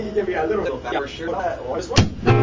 He gave me a little bit. Yeah, sure. This one?